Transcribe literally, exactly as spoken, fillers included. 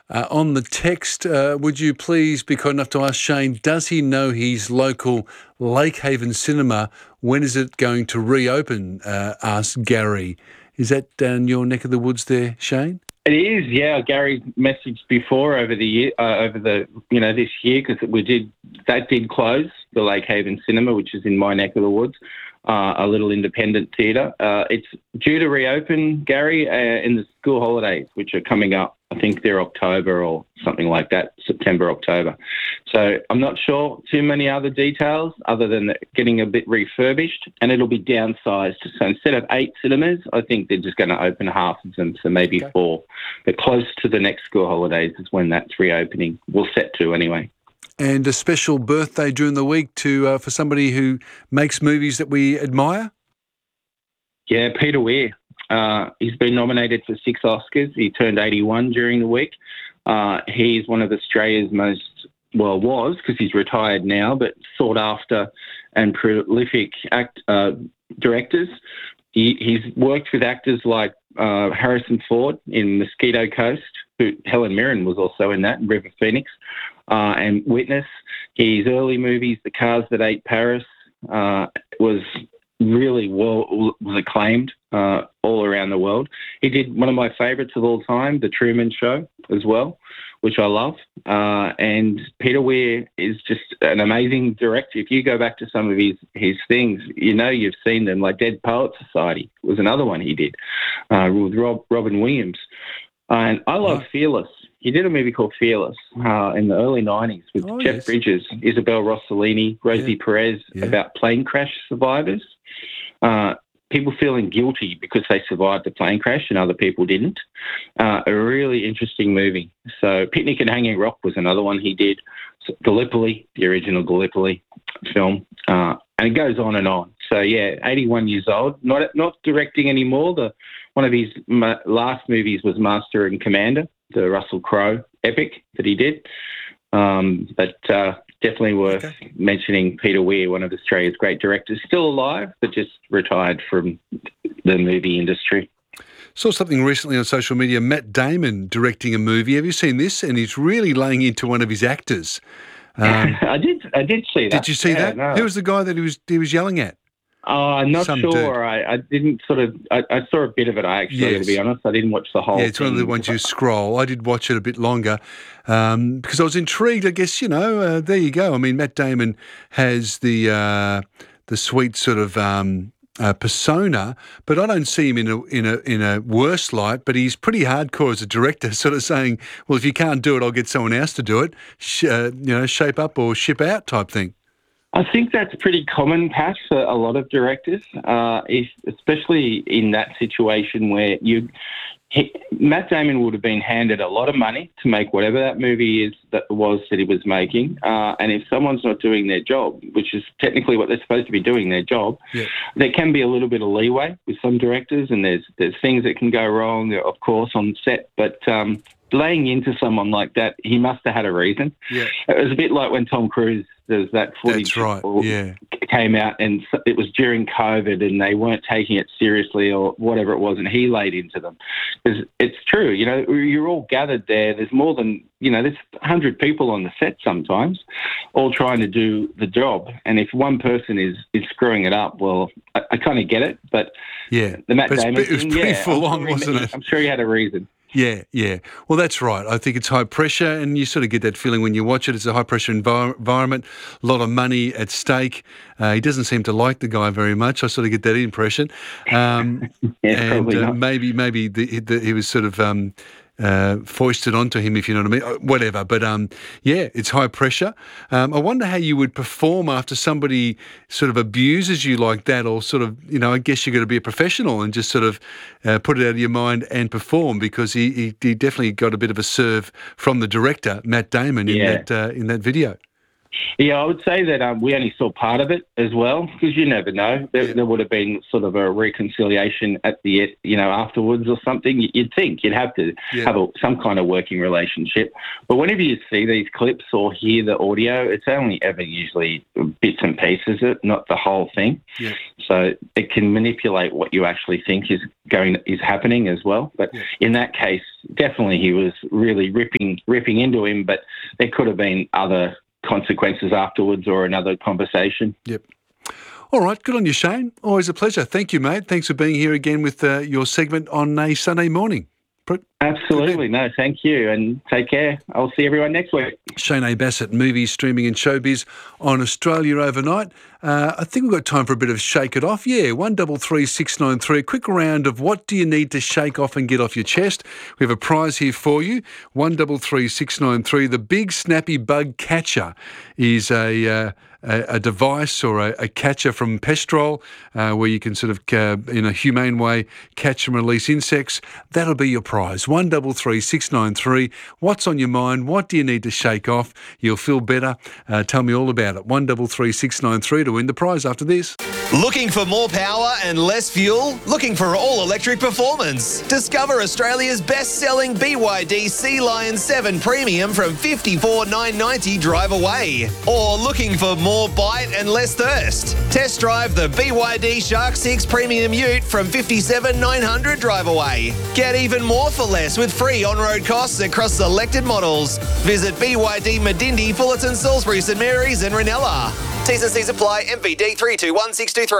Uh, on the text, uh, would you please be kind enough to ask Shane, does he know his local Lake Haven cinema? When is it going to reopen? Uh, asked Gary. Is that down your neck of the woods there, Shane? It is, yeah. Gary messaged before over the year, uh, over the you know this year, because we did that did close the Lake Haven Cinema, which is in my neck of the woods, uh, a little independent theatre. Uh, it's due to reopen, Gary, uh, in the school holidays, which are coming up. I think they're October or something like that, September, October. So I'm not sure too many other details other than getting a bit refurbished, and it'll be downsized. So instead of eight cinemas, I think they're just going to open half of them, so maybe okay. four. But close to the next school holidays is when that's reopening. We'll set to anyway. And a special birthday during the week to uh, for somebody who makes movies that we admire? Yeah, Peter Weir. Uh, he's been nominated for six Oscars. He turned eighty-one during the week. Uh, he's one of Australia's most, well, was, because he's retired now, but sought after and prolific act, uh, directors. He, he's worked with actors like uh, Harrison Ford in Mosquito Coast, who Helen Mirren was also in that, in River Phoenix, uh, and Witness. His early movies, The Cars That Ate Paris, uh, was really well was acclaimed uh, all around the world. He did one of my favourites of all time, The Truman Show, as well, which I love. Uh, and Peter Weir is just an amazing director. If you go back to some of his, his things, you know you've seen them, like Dead Poets Society was another one he did uh, with Rob, Robin Williams. Uh, and I love oh. Fearless. He did a movie called Fearless uh, in the early nineties with oh, Jeff yes. Bridges, Isabel Rossellini, Rosie yeah. Perez, yeah. about plane crash survivors. Uh, people feeling guilty because they survived the plane crash and other people didn't. Uh, a really interesting movie. So Picnic at Hanging Rock was another one he did. So Gallipoli, the original Gallipoli film. Uh, and it goes on and on. So, yeah, eighty-one years old, not not directing anymore. The One of his ma- last movies was Master and Commander, the Russell Crowe epic that he did. Um, but uh, definitely worth okay. mentioning Peter Weir, one of Australia's great directors, still alive, but just retired from the movie industry. Saw something recently on social media, Matt Damon directing a movie. Have you seen this? And he's really laying into one of his actors. Um, I did I did see that. Did you see yeah, that? No. Who was the guy that he was he was yelling at? Uh, I'm not Some sure. I, I didn't sort of. I, I saw a bit of it. I actually, yes. to be honest, I didn't watch the whole. Yeah, it's thing. one of the ones you scroll. I did watch it a bit longer um, because I was intrigued. I guess you know. Uh, there you go. I mean, Matt Damon has the uh, the sweet sort of um, uh, persona, but I don't see him in a in a in a worse light. But he's pretty hardcore as a director, sort of saying, "Well, if you can't do it, I'll get someone else to do it. Sh- uh, you know, shape up or ship out type thing." I think that's pretty common, Pat, for a lot of directors, uh, if, especially in that situation where you, he, Matt Damon would have been handed a lot of money to make whatever that movie is that was that he was making, uh, and if someone's not doing their job, which is technically what they're supposed to be doing, their job, yeah. there can be a little bit of leeway with some directors, and there's there's things that can go wrong, of course, on set, but um, laying into someone like that, he must have had a reason. Yeah. It was a bit like when Tom Cruise, there's that footage That's right. yeah. came out, and it was during COVID and they weren't taking it seriously or whatever it was, and he laid into them. Because it's true, you know, you're all gathered there. There's more than, you know, there's one hundred people on the set sometimes, all trying to do the job. And if one person is, is screwing it up, well, I, I kind of get it. But yeah, the Matt but Damon it was thing, pretty yeah, full I'm on, sure wasn't he, it? I'm sure he had a reason. Yeah, yeah. Well, that's right. I think it's high pressure, and you sort of get that feeling when you watch it. It's a high-pressure envir- environment, a lot of money at stake. Uh, he doesn't seem to like the guy very much. I sort of get that impression. Um, yeah, and probably uh, not. maybe maybe the, the, he was sort of um, uh, foisted onto him, if you know what I mean. Uh, Whatever. But, um, yeah, it's high pressure. Um, I wonder how you would perform after somebody sort of abuses you like that, or sort of, you know, I guess you've got to be a professional and just sort of uh, put it out of your mind and perform, because he, he, he definitely got a bit of a serve from the director, Matt Damon, in yeah. that uh, in that video. Yeah, I would say that um, we only saw part of it as well, because you never know. There, Yeah. there would have been sort of a reconciliation at the e- you know afterwards or something. You'd think you'd have to Yeah. have a, some kind of working relationship. But whenever you see these clips or hear the audio, it's only ever usually bits and pieces, it not the whole thing. Yeah. So it can manipulate what you actually think is going is happening as well. But Yeah. in that case, definitely he was really ripping ripping into him. But there could have been other consequences afterwards or another conversation. Yep. All right, good on you, Shane. Always a pleasure. Thank you, mate. Thanks for being here again with uh, your segment on a Sunday morning. Pr- Absolutely. No, thank you. And take care. I'll see everyone next week. Shane A. Bassett, movies, streaming and showbiz on Australia Overnight. Uh, I think we've got time for a bit of shake it off. Yeah, one double three six nine three. A quick round of what do you need to shake off and get off your chest. We have a prize here for you. one double three six nine three. The Big Snappy Bug Catcher is a... Uh, A, a device or a, a catcher from Pestrol uh, where you can sort of, uh, in a humane way, catch and release insects. That'll be your prize. one double three six nine three. What's on your mind? What do you need to shake off? You'll feel better. Uh, tell me all about it. one double three six nine three to win the prize after this. Looking for more power and less fuel? Looking for all-electric performance? Discover Australia's best-selling B Y D Sea Lion seven Premium from fifty-four thousand nine hundred ninety dollars drive away. Or looking for more bite and less thirst? Test drive the B Y D Shark six Premium Ute from fifty-seven thousand nine hundred dollars drive away. Get even more for less with free on-road costs across selected models. Visit B Y D Medindi, Fullerton, Salisbury, St Mary's and Ranella. T's and C's apply. M V D three two one six two three.